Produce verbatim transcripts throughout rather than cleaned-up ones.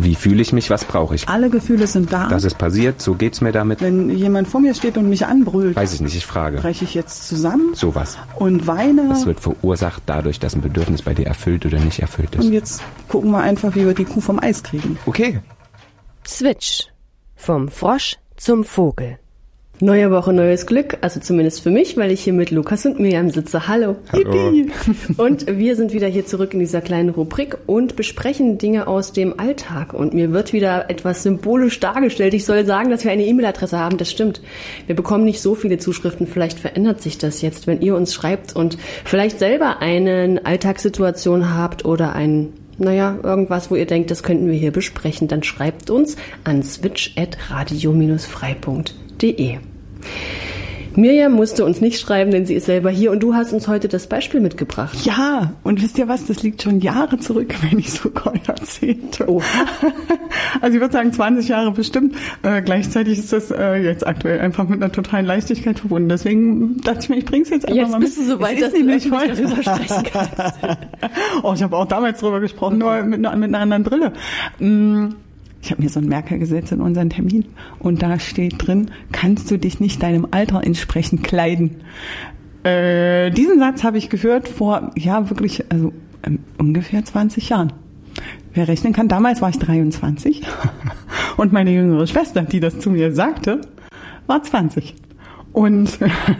Wie fühle ich mich? Was brauche ich? Alle Gefühle sind da. Das ist passiert, so geht's mir damit. Wenn jemand vor mir steht und mich anbrüllt, weiß ich nicht, ich frage. breche ich jetzt zusammen? Sowas. Und weine? Das wird verursacht dadurch, dass ein Bedürfnis bei dir erfüllt oder nicht erfüllt ist. Und jetzt gucken wir einfach, wie wir die Kuh vom Eis kriegen. Okay. Switch. Vom Frosch zum Vogel. Neue Woche, neues Glück, also zumindest für mich, weil ich hier mit Lukas und Miriam sitze. Hallo. Hallo. Und wir sind wieder hier zurück in dieser kleinen Rubrik und besprechen Dinge aus dem Alltag. Und mir wird wieder etwas symbolisch dargestellt. Ich soll sagen, dass wir eine E-Mail-Adresse haben, das stimmt. Wir bekommen nicht so viele Zuschriften, vielleicht verändert sich das jetzt, wenn ihr uns schreibt und vielleicht selber eine Alltagssituation habt oder ein Naja, irgendwas, wo ihr denkt, das könnten wir hier besprechen, dann schreibt uns an switch at radio dash frei punkt de. Miriam musste uns nicht schreiben, denn sie ist selber hier und du hast uns heute das Beispiel mitgebracht. Ja, und wisst ihr was, das liegt schon Jahre zurück, wenn nicht sogar Jahrzehnte. Oh. Also ich würde sagen zwanzig Jahre bestimmt. Äh, gleichzeitig ist das äh, jetzt aktuell einfach mit einer totalen Leichtigkeit verbunden. Deswegen dachte ich mir, ich bring's jetzt einfach jetzt mal mit. Jetzt bist du so weit, dass du nicht darüber sprechen kannst. Oh, ich habe auch damals drüber gesprochen, nur mit einer, mit einer anderen Brille. Mm. Ich habe mir so einen Merker gesetzt in unseren Termin und da steht drin, kannst du dich nicht deinem Alter entsprechend kleiden? Äh, diesen Satz habe ich gehört vor, ja wirklich, also ähm, ungefähr zwanzig Jahren. Wer rechnen kann, damals war ich dreiundzwanzig und meine jüngere Schwester, die das zu mir sagte, war zwanzig. Und...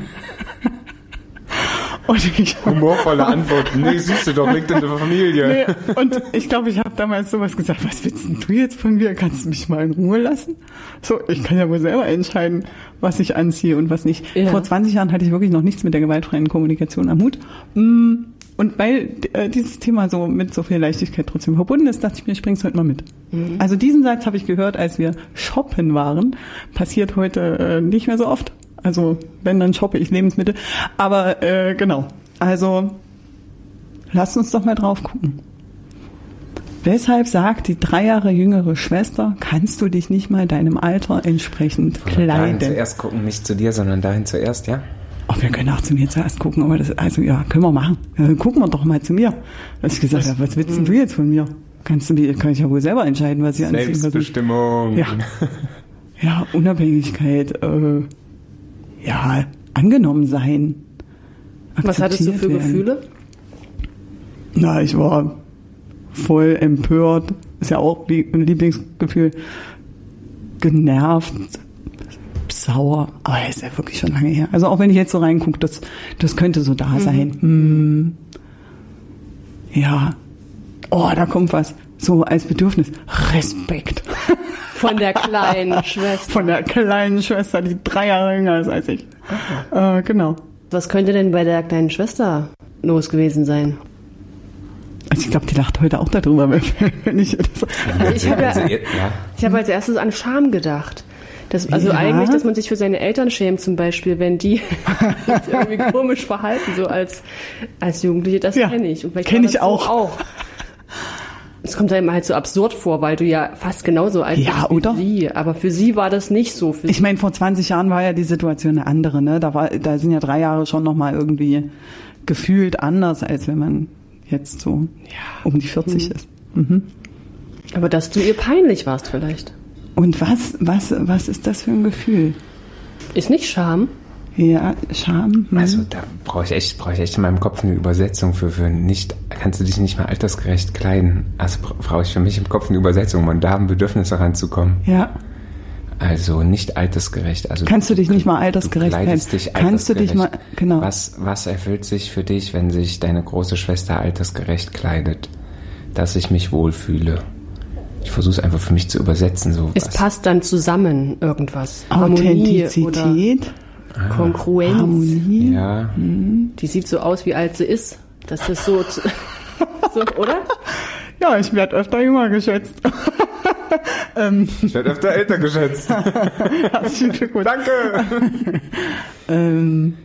Und ich, humorvolle Antwort. Nee, siehst du doch, liegt in der Familie. Nee, und ich glaube, ich habe damals sowas gesagt, was willst denn du jetzt von mir? Kannst du mich mal in Ruhe lassen? So, ich kann ja wohl selber entscheiden, was ich anziehe und was nicht. Ja. Vor zwanzig Jahren hatte ich wirklich noch nichts mit der gewaltfreien Kommunikation am Hut. Und weil äh, dieses Thema so mit so viel Leichtigkeit trotzdem verbunden ist, dachte ich mir, ich bring's heute mal mit. Mhm. Also diesen Satz habe ich gehört, als wir shoppen waren. Passiert heute äh, nicht mehr so oft. Also wenn, dann shoppe ich Lebensmittel. Aber äh, genau, also lasst uns doch mal drauf gucken. Weshalb sagt die drei Jahre jüngere Schwester, kannst du dich nicht mal deinem Alter entsprechend kleiden? Dahin zuerst gucken, nicht zu dir, sondern dahin zuerst, ja? Ach, wir können auch zu mir zuerst gucken, aber das, also ja, können wir machen. Ja, dann gucken wir doch mal zu mir. Da ich gesagt, was, ja, was willst denn du jetzt von mir? Kannst du mir, kann ich ja wohl selber entscheiden, was ich anziehe. Selbstbestimmung. Ja. Ja, Unabhängigkeit, äh, ja, angenommen sein. Was hattest du für werden. Gefühle? Na, ich war voll empört. Ist ja auch ein Lieblingsgefühl. Genervt, sauer. Aber ist ja wirklich schon lange her. Also auch wenn ich jetzt so reingucke, das, das könnte so da sein. Mhm. Hm. Ja. Oh, da kommt was. So als Bedürfnis. Respekt. Von der kleinen Schwester. Von der kleinen Schwester, die drei Jahre jünger ist als ich. Äh, genau. Was könnte denn bei der kleinen Schwester los gewesen sein? Also ich glaube, die lacht heute auch darüber, wenn ich das... Also ich habe ja, ich hab als erstes an Scham gedacht. Das, also ja. Eigentlich, dass man sich für seine Eltern schämt zum Beispiel, wenn die sich irgendwie komisch verhalten, so als, als Jugendliche. Das ja, kenne ich. Kenne ich auch. So auch. Es kommt einem halt so absurd vor, weil du ja fast genauso alt bist ja, wie oder? sie. Aber für sie war das nicht so. Für ich meine, vor zwanzig Jahren war ja die Situation eine andere. Ne? Da, war, da sind ja drei Jahre schon nochmal irgendwie gefühlt anders, als wenn man jetzt so ja. um die vierzig mhm. ist. Mhm. Aber dass du ihr peinlich warst vielleicht. Und was, was, was ist das für ein Gefühl? Ist nicht Scham? Ja, Scham. Hm. Also da brauche ich echt, brauche ich echt in meinem Kopf eine Übersetzung für, für nicht, kannst du dich nicht mehr altersgerecht kleiden. Also brauche ich für mich im Kopf eine Übersetzung, um da ein Bedürfnis heranzukommen. Ja. Also nicht altersgerecht. Also kannst du dich nicht mal altersgerecht kleiden? Dich kannst du dich mal, genau. Was, was erfüllt sich für dich, wenn sich deine große Schwester altersgerecht kleidet? Dass ich mich wohlfühle. Ich versuche es einfach für mich zu übersetzen. So es was. Passt dann zusammen irgendwas. Authentizität. Ah, Kongruenz. Harmonie. Ja. Die sieht so aus, wie alt sie ist. Das ist so, so oder? Ja, ich werde öfter jünger geschätzt. ähm. Ich werde öfter älter geschätzt. Herzlichen Glückwunsch. Danke. ähm.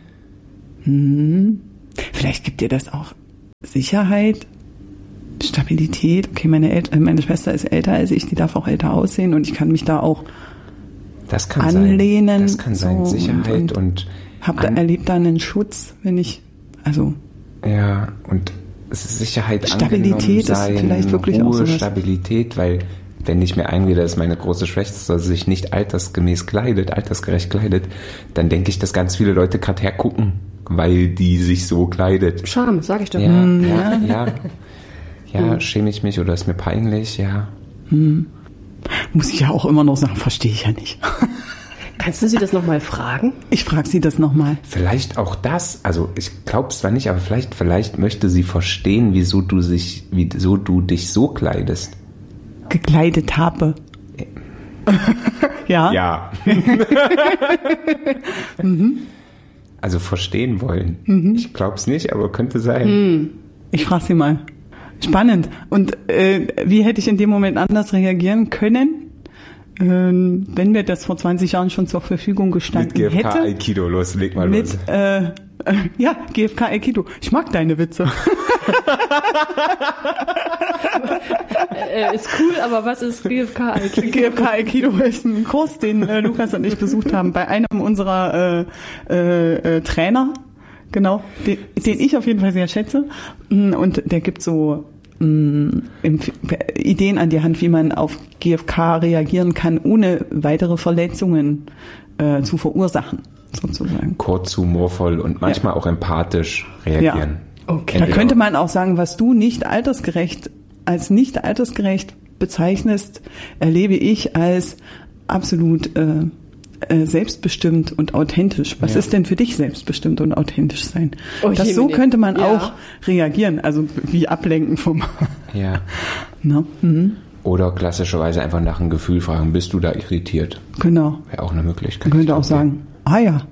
hm. Vielleicht gibt dir das auch Sicherheit, Stabilität. Okay, meine, El- meine Schwester ist älter als ich, die darf auch älter aussehen und ich kann mich da auch Das kann anlehnen. Sein. Das kann sein, so, Sicherheit und, und hab da an, erlebt da einen Schutz, wenn ich, also ja, und Sicherheit, Stabilität sein, ist vielleicht wirklich Ruhe, auch sowas. Stabilität, weil wenn ich mir einrede, dass meine große Schwester sich nicht altersgemäß kleidet, altersgerecht kleidet, dann denke ich, dass ganz viele Leute gerade hergucken, weil die sich so kleidet. Scham, sag ich doch. Ja, Hm. ja, ja. Ja, hm. schäme ich mich oder ist mir peinlich, ja. Hm. Muss ich ja auch immer noch sagen, verstehe ich ja nicht. Kannst du sie das nochmal fragen? Ich frage sie das nochmal. Vielleicht auch das, also ich glaube es zwar nicht, aber vielleicht, vielleicht möchte sie verstehen, wieso du, sich, wieso du dich so kleidest. Gekleidet habe. Ja. Ja. mhm. Also verstehen wollen. Mhm. Ich glaube es nicht, aber könnte sein. Mhm. Ich frage sie mal. Spannend. Und äh, wie hätte ich in dem Moment anders reagieren können, ähm, wenn mir das vor zwanzig Jahren schon zur Verfügung gestanden hätte? Mit G F K hätte? Aikido, los, leg mal Mit, los. Äh, äh, ja, G F K Aikido. Ich mag deine Witze. äh, ist cool, aber was ist G F K Aikido? G F K Aikido ist ein Kurs, den äh, Lukas und ich besucht haben bei einem unserer äh, äh, äh, Trainer. Genau, den, den ich auf jeden Fall sehr schätze. Und der gibt so mh, Ideen an die Hand, wie man auf G F K reagieren kann, ohne weitere Verletzungen äh, zu verursachen, sozusagen. Kurz, humorvoll und manchmal ja. auch empathisch reagieren. Ja. Okay. Da könnte man auch sagen, was du nicht altersgerecht, als nicht altersgerecht bezeichnest, erlebe ich als absolut äh, äh, selbstbestimmt und authentisch. Was ja. ist denn für dich selbstbestimmt und authentisch sein? Oh, das so könnte man ja. auch reagieren, also wie ablenken vom... Ja. No? Mhm. Oder klassischerweise einfach nach einem Gefühl fragen, bist du da irritiert? Genau. Wäre auch eine Möglichkeit. Man könnte auch sagen, ah ja.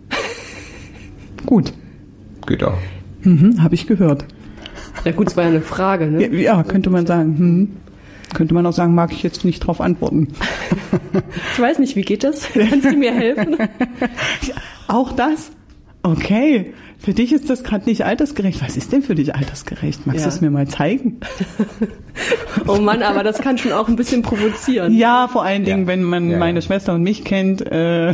Gut. Geht auch. Mhm, habe ich gehört. Ja gut, es war ja eine Frage, ne? Ja, ja könnte man sagen. Mhm. Könnte man auch sagen, mag ich jetzt nicht drauf antworten. Ich weiß nicht, wie geht das? Kannst du mir helfen? Ja, auch das? Okay. Für dich ist das gerade nicht altersgerecht. Was ist denn für dich altersgerecht? Magst ja. du es mir mal zeigen? Oh Mann, aber das kann schon auch ein bisschen provozieren. Ja, vor allen Dingen, ja. wenn man ja, meine ja. Schwester und mich kennt. Äh,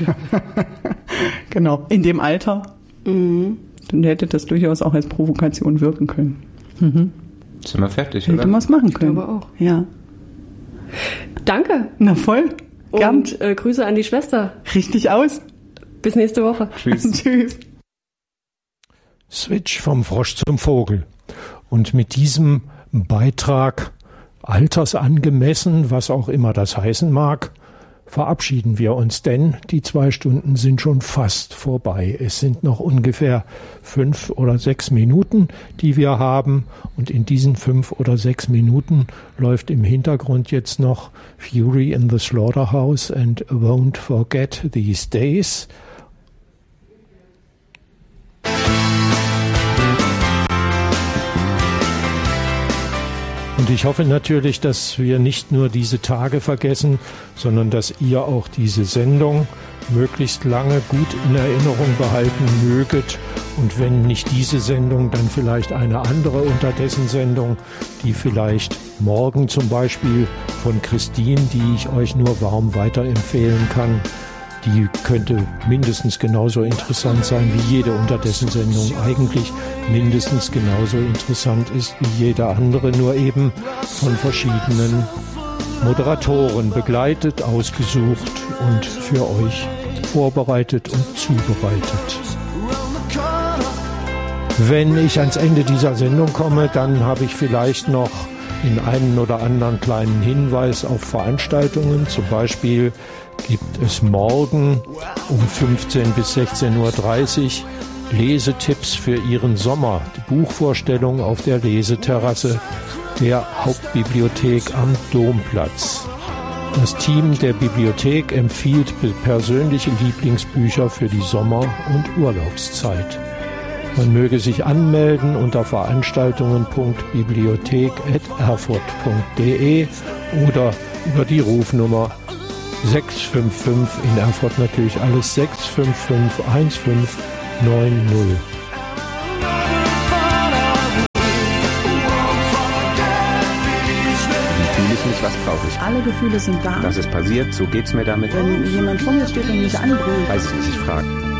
genau, in dem Alter. Mhm. Dann hätte das durchaus auch als Provokation wirken können. Mhm. Sind wir fertig, hätte oder? Hätte man es machen können. Ich glaube auch. Ja. Danke. Na voll. Gern. Und äh, Grüße an die Schwester. Richtig aus. Bis nächste Woche. Tschüss. Tschüss. Switch vom Frosch zum Vogel. Und mit diesem Beitrag, altersangemessen, was auch immer das heißen mag, verabschieden wir uns, denn die zwei Stunden sind schon fast vorbei. Es sind noch ungefähr fünf oder sechs Minuten, die wir haben. Und in diesen fünf oder sechs Minuten läuft im Hintergrund jetzt noch Fury in the Slaughterhouse and Won't Forget These Days. Und ich hoffe natürlich, dass wir nicht nur diese Tage vergessen, sondern dass ihr auch diese Sendung möglichst lange gut in Erinnerung behalten möget. Und wenn nicht diese Sendung, dann vielleicht eine andere unterdessen Sendung, die vielleicht morgen zum Beispiel von Christine, die ich euch nur warm weiterempfehlen kann, die könnte mindestens genauso interessant sein wie jede unterdessen Sendung. Eigentlich mindestens genauso interessant ist wie jede andere, nur eben von verschiedenen Moderatoren begleitet, ausgesucht und für euch vorbereitet und zubereitet. Wenn ich ans Ende dieser Sendung komme, dann habe ich vielleicht noch in einen oder anderen kleinen Hinweis auf Veranstaltungen. Zum Beispiel gibt es morgen um fünfzehn bis sechzehn Uhr dreißig Lesetipps für Ihren Sommer. Die Buchvorstellung auf der Leseterrasse der Hauptbibliothek am Domplatz. Das Team der Bibliothek empfiehlt persönliche Lieblingsbücher für die Sommer- und Urlaubszeit. Man möge sich anmelden unter veranstaltungen punkt bibliothek at erfurt punkt de oder über die Rufnummer sechs fünf fünf, in Erfurt natürlich alles sechs fünf fünf eins fünf neun null. Wie fühle ich mich, was brauche ich? Alle Gefühle sind da. Das ist passiert, so geht's mir damit. Wenn jemand vor mir steht und mich anbrüllt. Weiß ich nicht, ich frage.